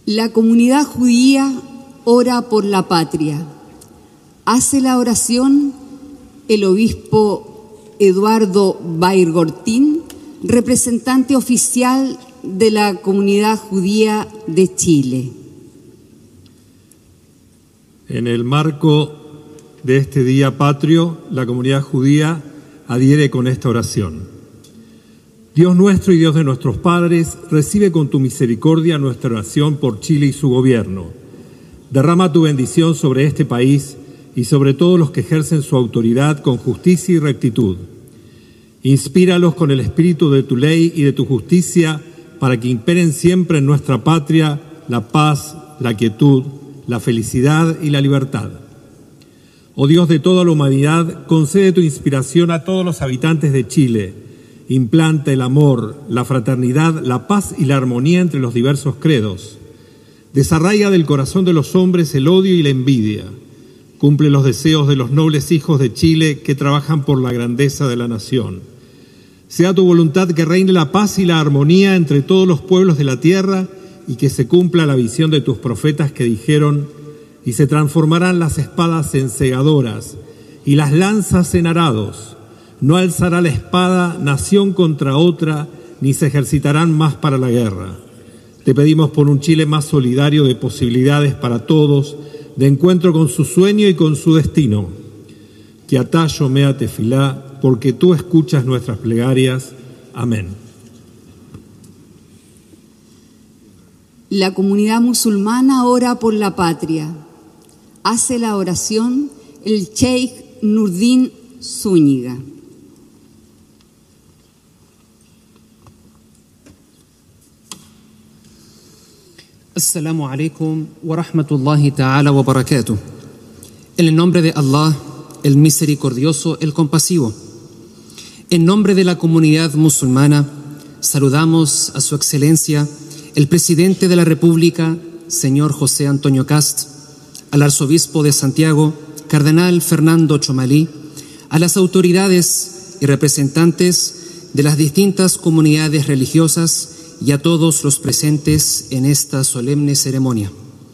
La comunidad judía ora por la patria. Hace la oración el obispo Eduardo Bayrgortín, representante oficial de la comunidad judía de Chile. En el marco de este día patrio, la comunidad judía adhiere con esta oración. Dios nuestro y Dios de nuestros padres, recibe con tu misericordia nuestra oración por Chile y su gobierno. Derrama tu bendición sobre este país y sobre todos los que ejercen su autoridad con justicia y rectitud. Inspíralos con el espíritu de tu ley y de tu justicia para que imperen siempre en nuestra patria la paz, la quietud, la felicidad y la libertad. Oh Dios de toda la humanidad, concede tu inspiración a todos los habitantes de Chile. Implanta el amor, la fraternidad, la paz y la armonía entre los diversos credos. Desarraiga del corazón de los hombres el odio y la envidia. Cumple los deseos de los nobles hijos de Chile que trabajan por la grandeza de la nación. Sea tu voluntad que reine la paz y la armonía entre todos los pueblos de la tierra y que se cumpla la visión de tus profetas que dijeron: y se transformarán las espadas en segadoras y las lanzas en arados. No alzará la espada nación contra otra, ni se ejercitarán más para la guerra. Te pedimos por un Chile más solidario de posibilidades para todos, de encuentro con su sueño y con su destino. Que atayo mea tefilá, porque tú escuchas nuestras plegarias. Amén. La comunidad musulmana ora por la patria. Hace la oración el Sheikh Nurdin Zúñiga. Assalamu alaikum wa rahmatullahi ta'ala wa barakatuh. En el nombre de Allah, el misericordioso, el compasivo. En nombre de la comunidad musulmana, saludamos a su excelencia, el presidente de la República, señor José Antonio Kast, al arzobispo de Santiago, cardenal Fernando Chomalí, a las autoridades y representantes de las distintas comunidades religiosas y a todos los presentes en esta solemne ceremonia.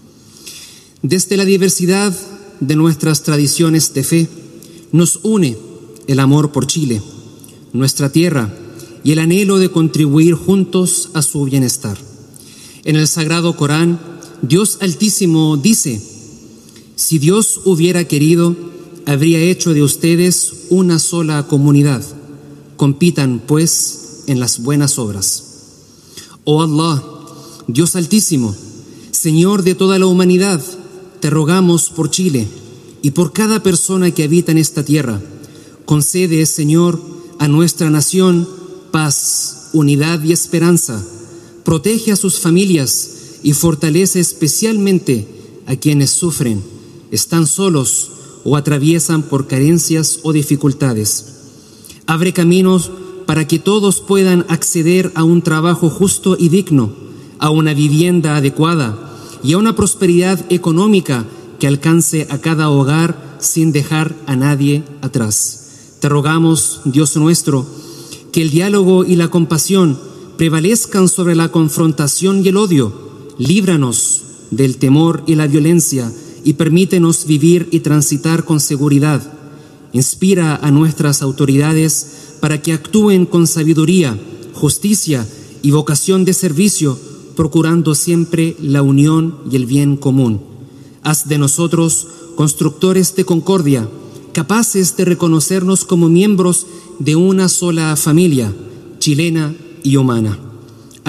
Desde la diversidad de nuestras tradiciones de fe, nos une el amor por Chile, nuestra tierra, y el anhelo de contribuir juntos a su bienestar. En el Sagrado Corán, Dios Altísimo dice: si Dios hubiera querido, habría hecho de ustedes una sola comunidad. Compitan, pues, en las buenas obras. Oh Allah, Dios Altísimo, Señor de toda la humanidad, te rogamos por Chile y por cada persona que habita en esta tierra. Concede, Señor, a nuestra nación paz, unidad y esperanza. Protege a sus familias y fortalece especialmente a quienes sufren, están solos o atraviesan por carencias o dificultades. Abre caminos para que todos puedan acceder a un trabajo justo y digno, a una vivienda adecuada y a una prosperidad económica que alcance a cada hogar sin dejar a nadie atrás. Te rogamos, Dios nuestro, que el diálogo y la compasión prevalezcan sobre la confrontación y el odio. Líbranos del temor y la violencia y permítenos vivir y transitar con seguridad. Inspira a nuestras autoridades para que actúen con sabiduría, justicia y vocación de servicio, procurando siempre la unión y el bien común. Haz de nosotros constructores de concordia, capaces de reconocernos como miembros de una sola familia, chilena y humana.